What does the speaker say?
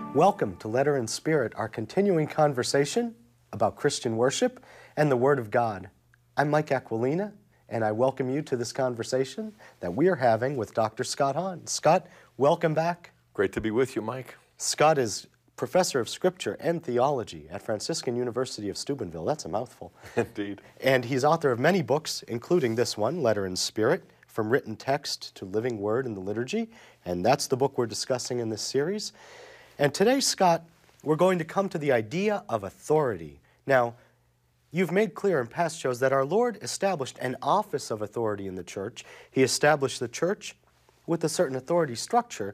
Welcome to Letter and Spirit, our continuing conversation about Christian worship and the Word of God. I'm Mike Aquilina, and I welcome you to this conversation that we are having with Dr. Scott Hahn. Scott, welcome back. Great to be with you, Mike. Scott is Professor of Scripture and Theology at Franciscan University of Steubenville. That's a mouthful. Indeed. And he's author of many books, including this one, Letter and Spirit, From Written Text to Living Word in the Liturgy, and that's the book we're discussing in this series. And today, Scott, we're going to come to the idea of authority. Now, you've made clear in past shows that our Lord established an office of authority in the church. He established the church with a certain authority structure,